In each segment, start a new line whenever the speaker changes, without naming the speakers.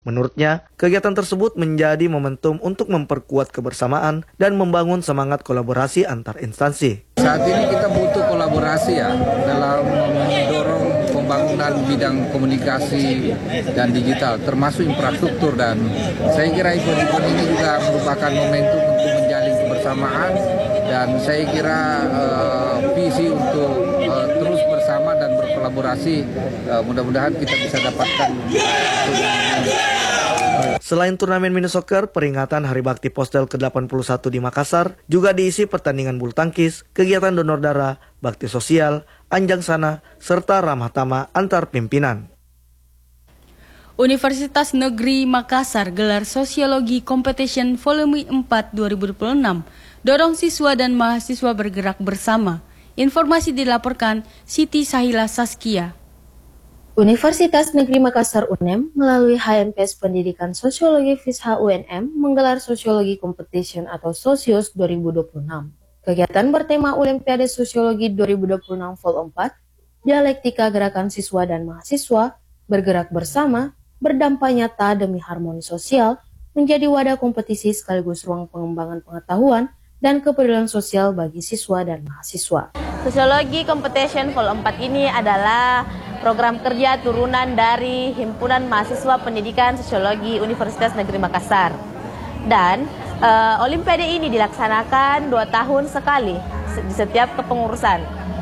Menurutnya, kegiatan tersebut menjadi momentum untuk memperkuat kebersamaan dan membangun semangat kolaborasi antar instansi.
Saat ini kita butuh kolaborasi ya dalam mendorong pembangunan bidang komunikasi dan digital, termasuk infrastruktur, dan saya kira event-event ini juga merupakan momentum untuk menjalin kebersamaan, dan saya kira visi untuk terus bersama dan berkolaborasi mudah-mudahan kita bisa dapatkan.
Selain turnamen mini soccer, peringatan Hari Bakti Postel ke-81 di Makassar juga diisi pertandingan bulu tangkis, kegiatan donor darah, bakti sosial, anjang sana, serta ramah tamah antar pimpinan.
Universitas Negeri Makassar gelar Sosiologi Competition Volume 4 2026. Dorong siswa dan mahasiswa bergerak bersama. Informasi dilaporkan Siti Sahila Saskia.
Universitas Negeri Makassar UNEM melalui HMPS Pendidikan Sosiologi FISH UNM menggelar Sosiologi Competition atau Sosius 2026. Kegiatan bertema Olimpiade Sosiologi 2026 Vol 4, Dialektika Gerakan Siswa dan Mahasiswa, bergerak bersama, berdampak nyata demi harmoni sosial, menjadi wadah kompetisi sekaligus ruang pengembangan pengetahuan dan kepedulian sosial bagi siswa dan mahasiswa.
Sosiologi Competition Vol 4 ini adalah program kerja turunan dari Himpunan Mahasiswa Pendidikan Sosiologi Universitas Negeri Makassar. Dan Olimpiade ini dilaksanakan 2 tahun sekali di setiap kepengurusan.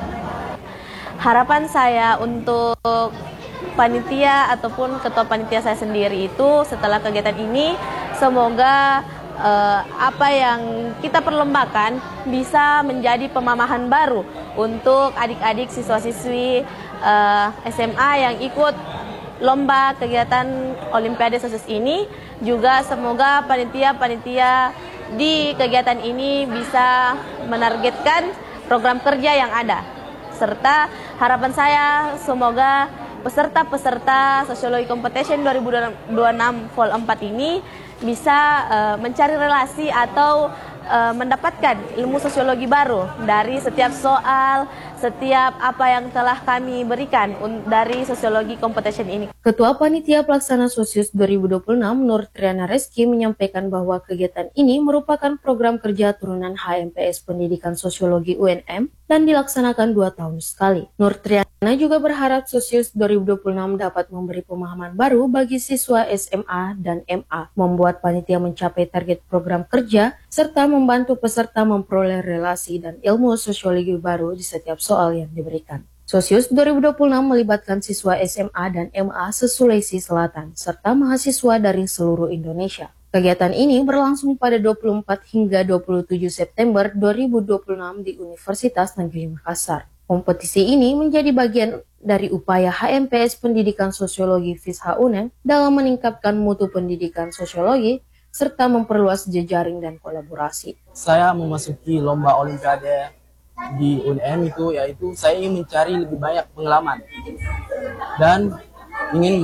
Harapan saya untuk panitia ataupun ketua panitia saya sendiri itu setelah kegiatan ini semoga apa yang kita perlombakan bisa menjadi pemahaman baru untuk adik-adik siswa-siswi SMA yang ikut lomba kegiatan Olimpiade Sosius ini. Juga semoga panitia-panitia di kegiatan ini bisa menargetkan program kerja yang ada. Serta harapan saya semoga peserta-peserta Sosiologi Competition 2026 Vol 4 ini bisa mencari relasi atau mendapatkan ilmu sosiologi baru dari setiap soal, setiap apa yang telah kami berikan dari Sosiologi Competition ini.
Ketua Panitia Pelaksana Sosius 2026 Nur Triana Reski menyampaikan bahwa kegiatan ini merupakan program kerja turunan HMPS Pendidikan Sosiologi UNM dan dilaksanakan 2 tahun sekali. Nur Triana juga berharap Sosius 2026 dapat memberi pemahaman baru bagi siswa SMA dan MA, membuat panitia mencapai target program kerja, serta membantu peserta memperoleh relasi dan ilmu sosiologi baru di setiap soal yang diberikan. Sosius 2026 melibatkan siswa SMA dan MA se-Sulawesi Selatan, serta mahasiswa dari seluruh Indonesia. Kegiatan ini berlangsung pada 24 hingga 27 September 2026 di Universitas Negeri Makassar. Kompetisi ini menjadi bagian dari upaya HMPS Pendidikan Sosiologi FISH UNEM dalam meningkatkan mutu pendidikan sosiologi serta memperluas jejaring dan kolaborasi.
Saya memasuki lomba Olimpiade di UNM yaitu saya ingin mencari lebih banyak pengalaman dan ingin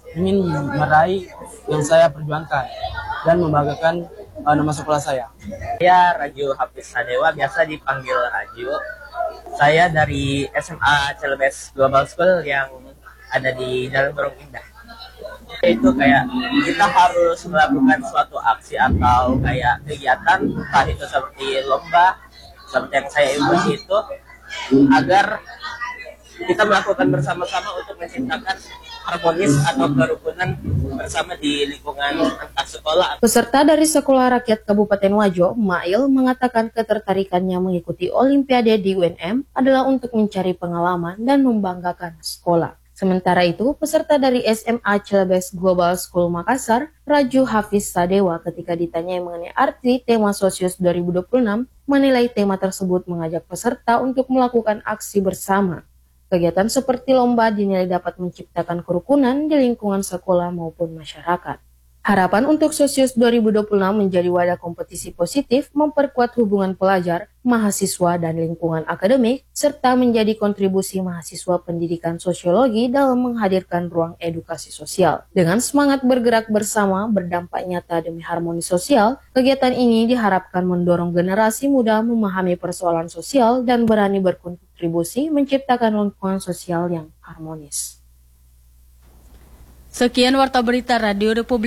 meraih yang saya perjuangkan dan membanggakan nama sekolah saya.
Saya Raju Hafiz Sadewa, biasa dipanggil Raju. Saya dari SMA Celebes Global School yang ada di Jalan Borong Indah. Itu kayak kita harus melakukan suatu aksi atau kayak kegiatan, entah itu seperti lomba, seperti yang saya ikuti itu, agar kita melakukan bersama-sama untuk menciptakan harmonis atau kerukunan bersama di lingkungan antar sekolah.
Peserta dari Sekolah Rakyat Kabupaten Wajo, Mail, mengatakan ketertarikannya mengikuti Olimpiade di UNM adalah untuk mencari pengalaman dan membanggakan sekolah. Sementara itu, peserta dari SMA Celebes Global School Makassar, Raju Hafiz Sadewa, ketika ditanyai mengenai arti tema Sosius 2026, menilai tema tersebut mengajak peserta untuk melakukan aksi bersama. Kegiatan seperti lomba dinilai dapat menciptakan kerukunan di lingkungan sekolah maupun masyarakat. Harapan untuk Sosius 2026 menjadi wadah kompetisi positif, memperkuat hubungan pelajar, mahasiswa, dan lingkungan akademik, serta menjadi kontribusi mahasiswa pendidikan sosiologi dalam menghadirkan ruang edukasi sosial. Dengan semangat bergerak bersama, berdampak nyata demi harmoni sosial, kegiatan ini diharapkan mendorong generasi muda memahami persoalan sosial dan berani berkontribusi menciptakan lingkungan sosial yang harmonis.
Sekian Warta Berita Radio Republik